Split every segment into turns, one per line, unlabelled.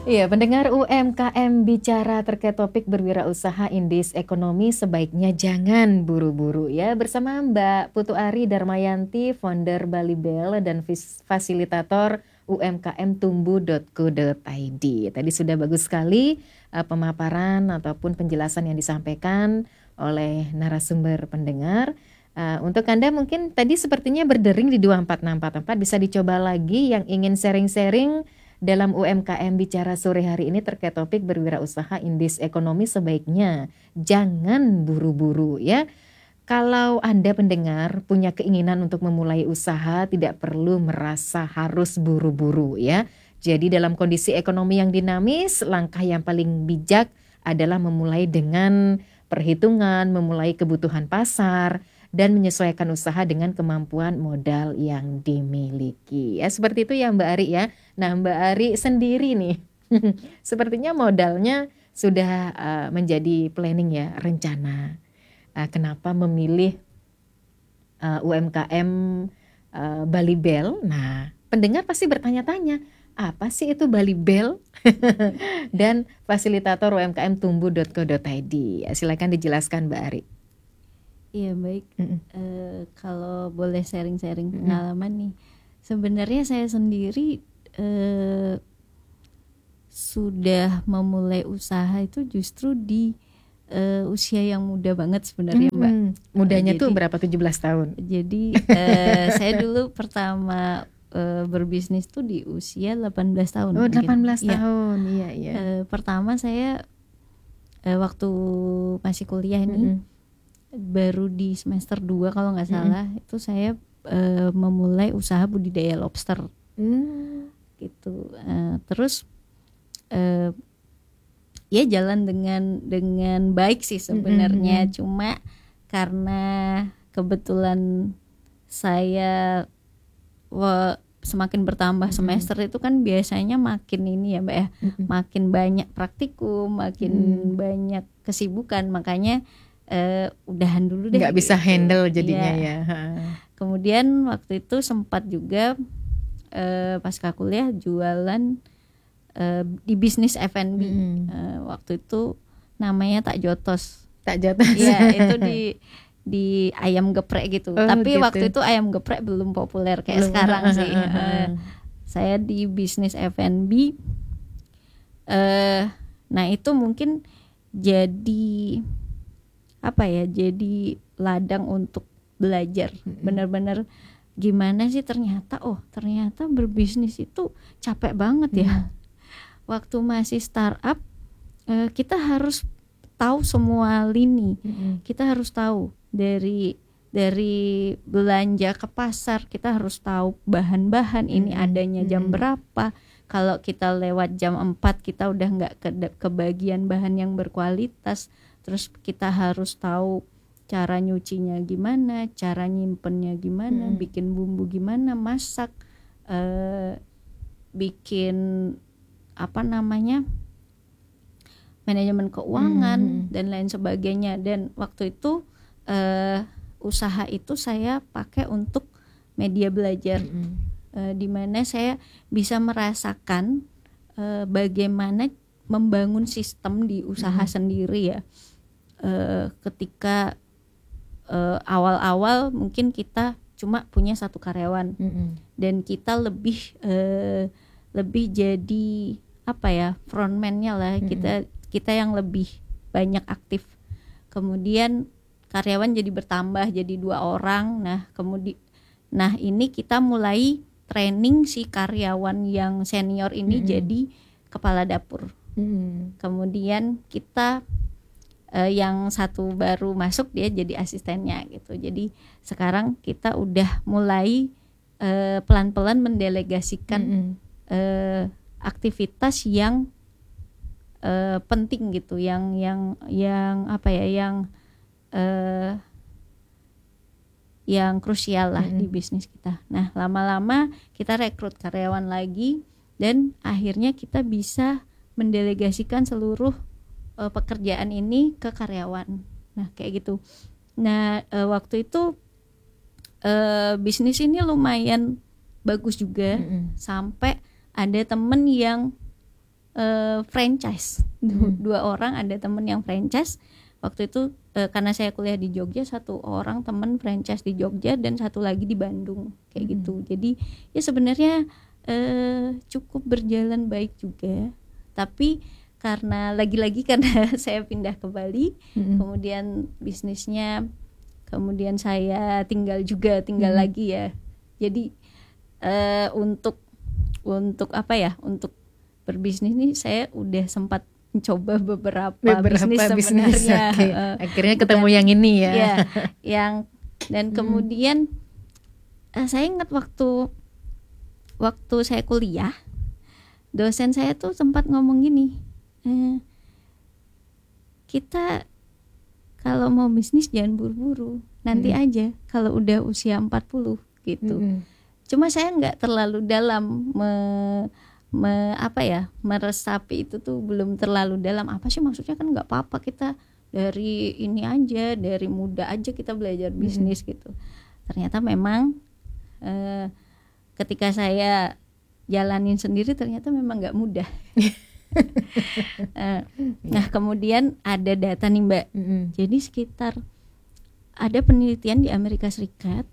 Iya, pendengar UMKM bicara terkait topik berwirausaha indeks ekonomi sebaiknya jangan buru-buru ya. Bersama Mbak Putu Ari Darmayanti, founder Bali Bell dan fasilitator UMKM tumbuh.co.id. Tadi sudah bagus sekali pemaparan ataupun penjelasan yang disampaikan oleh narasumber pendengar. Untuk Anda mungkin tadi sepertinya berdering di 24644, bisa dicoba lagi yang ingin sharing-sharing dalam UMKM bicara sore hari ini terkait topik berwirausaha indeks ekonomi sebaiknya jangan buru-buru ya. Kalau Anda pendengar punya keinginan untuk memulai usaha, tidak perlu merasa harus buru-buru ya. Jadi dalam kondisi ekonomi yang dinamis, langkah yang paling bijak adalah memulai dengan perhitungan, memulai kebutuhan pasar, dan menyesuaikan usaha dengan kemampuan modal yang dimiliki. Ya, seperti itu ya Mbak Ari ya. Nah, Mbak Ari sendiri nih, sepertinya modalnya sudah menjadi planning ya, rencana. Kenapa memilih UMKM Bali Bell? Nah, pendengar pasti bertanya-tanya, apa sih itu Bali Bell? Dan fasilitator UMKM tumbuh.co.id. Silakan dijelaskan Mbak Ari.
Iya baik, kalau boleh sharing-sharing pengalaman nih, sebenarnya saya sendiri sudah memulai usaha itu justru di usia yang muda banget sebenarnya Mbak.
Mudanya tuh berapa? 17 tahun?
Jadi saya dulu pertama berbisnis tuh di usia 18 tahun.
Oh, 18
mungkin.
tahun, iya.
Pertama saya waktu masih kuliah nih, baru di semester 2 kalau nggak salah, itu saya memulai usaha budidaya lobster. Gitu. Terus ya jalan dengan baik sih sebenarnya, cuma karena kebetulan saya semakin bertambah semester itu kan biasanya makin ini ya Mbak ya, makin banyak praktikum, makin banyak kesibukan, makanya udahan dulu deh.
Nggak bisa handle jadinya ya.
Kemudian waktu itu sempat juga pasca kuliah jualan di bisnis F&B. Waktu itu namanya Tak Jotos. Iya, itu di ayam geprek gitu. Tapi gitu. Waktu itu ayam geprek belum populer kayak sekarang sih. Saya di bisnis F&B. Nah itu mungkin jadi apa ya? Jadi ladang untuk belajar. Benar-benar gimana sih ternyata berbisnis itu capek banget ya. Waktu masih startup kita harus tahu semua lini. Kita harus tahu dari belanja ke pasar, kita harus tahu bahan-bahan ini adanya jam berapa. Kalau kita lewat jam 4 kita udah nggak kebagian bahan yang berkualitas. Terus kita harus tahu cara nyucinya gimana, cara nyimpennya gimana, bikin bumbu gimana, masak, bikin manajemen keuangan dan lain sebagainya. Dan waktu itu usaha itu saya pakai untuk media belajar, di mana saya bisa merasakan bagaimana membangun sistem di usaha sendiri ya. Ketika awal-awal mungkin kita cuma punya satu karyawan, dan kita lebih jadi frontman-nya lah, kita yang lebih banyak aktif. Kemudian karyawan jadi bertambah jadi 2 orang. Nah ini kita mulai training si karyawan yang senior ini jadi kepala dapur. Kemudian kita yang satu baru masuk dia jadi asistennya gitu. Jadi sekarang kita udah mulai pelan-pelan mendelegasikan aktivitas yang penting gitu, yang krusial lah di bisnis kita. Nah lama-lama kita rekrut karyawan lagi dan akhirnya kita bisa mendelegasikan seluruh pekerjaan ini ke karyawan. Nah kayak gitu. Nah waktu itu bisnis ini lumayan bagus juga, sampai ada temen yang franchise. Dua orang, ada temen yang franchise waktu itu, karena saya kuliah di Jogja, satu orang temen franchise di Jogja dan satu lagi di Bandung kayak gitu. Jadi ya sebenarnya cukup berjalan baik juga, tapi karena lagi-lagi karena saya pindah ke Bali, kemudian bisnisnya, kemudian saya tinggal lagi ya. Jadi untuk apa ya, untuk berbisnis nih saya udah sempat mencoba beberapa bisnis sebenarnya.
Okay. Akhirnya ketemu yang ini ya.
Ya, dan kemudian saya ingat waktu saya kuliah, dosen saya tuh sempat ngomong gini, kita kalau mau bisnis jangan buru-buru, nanti aja kalau udah usia 40 gitu. Cuma saya nggak terlalu dalam meresapi itu tuh, belum terlalu dalam. Apa sih maksudnya, kan nggak apa-apa kita dari ini aja, dari muda aja kita belajar bisnis gitu. Ternyata memang ketika saya jalanin sendiri ternyata memang nggak mudah. Nah kemudian ada data nih Mbak, jadi sekitar ada penelitian di Amerika Serikat,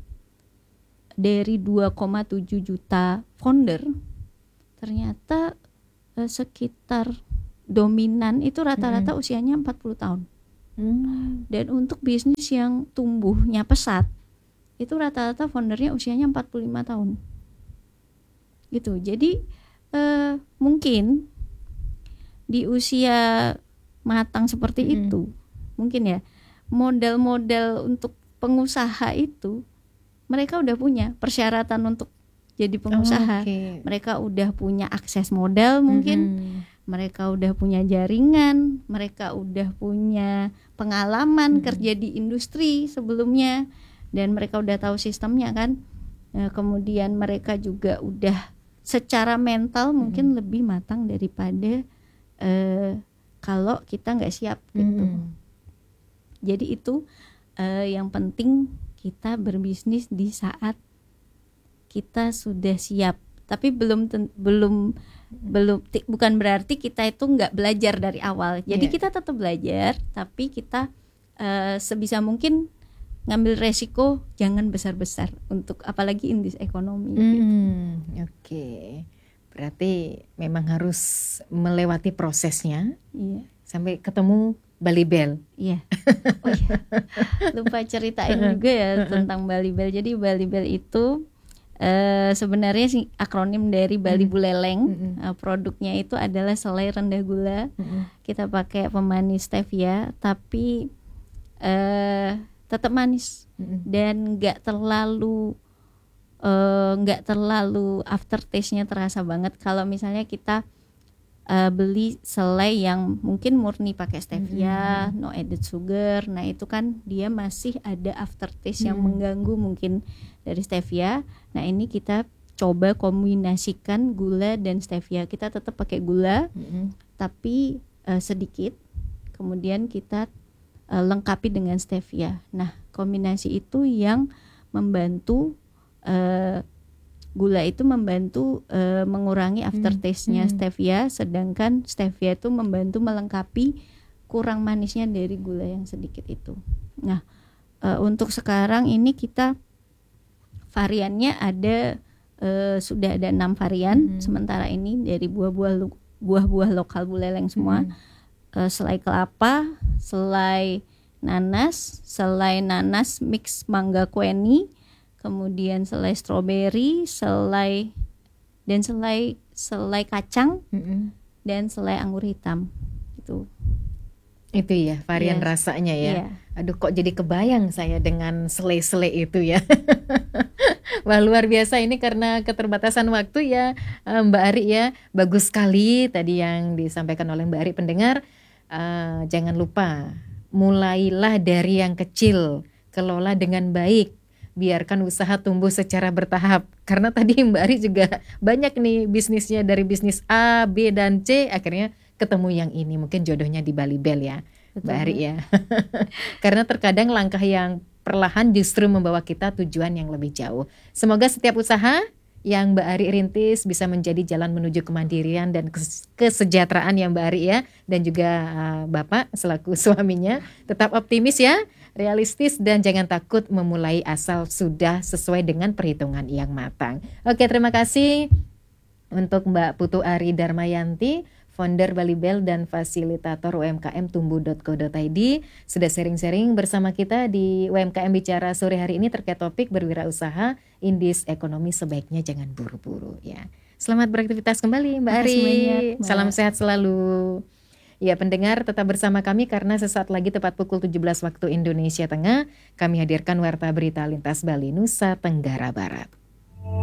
dari 2,7 juta founder, ternyata sekitar dominan itu rata-rata usianya 40 tahun. Dan untuk bisnis yang tumbuhnya pesat, itu rata-rata foundernya usianya 45 tahun. Gitu. Jadi mungkin di usia matang seperti itu, mungkin ya, modal-modal untuk pengusaha itu mereka udah punya persyaratan untuk jadi pengusaha. Mereka udah punya akses modal mungkin, mereka udah punya jaringan, mereka udah punya pengalaman kerja di industri sebelumnya, dan mereka udah tahu sistemnya kan. Kemudian mereka juga udah secara mental mungkin lebih matang daripada kalau kita nggak siap gitu. Jadi itu yang penting, kita berbisnis di saat kita sudah siap. Tapi bukan berarti kita itu nggak belajar dari awal. Jadi kita tetap belajar, tapi kita sebisa mungkin ngambil resiko jangan besar-besar, untuk apalagi in this economy gitu.
Oke. Berarti memang harus melewati prosesnya sampai ketemu Bali Bell.
Iya. Oh iya. Lupa ceritain juga ya tentang Bali Bell. Jadi Bali Bell itu sebenarnya sih akronim dari Bali Buleleng. Produknya itu adalah selai rendah gula. Kita pakai pemanis stevia, tapi tetap manis dan nggak terlalu aftertaste-nya terasa banget. Kalau misalnya kita beli selai yang mungkin murni pakai stevia, no added sugar, nah itu kan dia masih ada aftertaste yang mengganggu mungkin dari stevia. Nah ini kita coba kombinasikan gula dan stevia. Kita tetap pakai gula, tapi sedikit. Kemudian kita lengkapi dengan stevia. Nah kombinasi itu yang membantu, gula itu membantu mengurangi aftertaste-nya stevia, sedangkan stevia itu membantu melengkapi kurang manisnya dari gula yang sedikit itu. Nah, untuk sekarang ini kita variannya ada sudah ada 6 varian sementara ini dari buah-buah lokal Buleleng semua. Selai kelapa, selai nanas mix mangga kueni, kemudian selai stroberi, selai kacang, dan selai anggur hitam. Itu
ya varian rasanya ya. Aduh kok jadi kebayang saya dengan selai-selai itu ya. Wah luar biasa ini, karena keterbatasan waktu ya Mbak Ari ya. Bagus sekali tadi yang disampaikan oleh Mbak Ari. Pendengar, jangan lupa mulailah dari yang kecil, kelola dengan baik, biarkan usaha tumbuh secara bertahap. Karena tadi Mbak Ari juga banyak nih bisnisnya, dari bisnis A, B, dan C, akhirnya ketemu yang ini. Mungkin jodohnya di Bali Bell ya. Betul, Mbak Ari ya. Karena terkadang langkah yang perlahan justru membawa kita tujuan yang lebih jauh. Semoga setiap usaha yang Mbak Ari rintis bisa menjadi jalan menuju kemandirian dan kesejahteraan ya Mbak Ari ya, dan juga Bapak selaku suaminya. Tetap optimis ya, realistis, dan jangan takut memulai asal sudah sesuai dengan perhitungan yang matang. Oke, terima kasih untuk Mbak Putu Ari Darmayanti, founder Balibel dan fasilitator UMKM tumbuh.co.id, sudah sharing-sharing bersama kita di UMKM Bicara sore hari ini terkait topik berwirausaha, indeks ekonomi sebaiknya jangan buru-buru ya. Selamat beraktivitas kembali Mbak Ari.
banyak, Mbak.
Salam sehat selalu. Ya pendengar, tetap bersama kami karena sesaat lagi tepat pukul 17 waktu Indonesia Tengah, kami hadirkan Warta Berita Lintas Bali Nusa Tenggara Barat.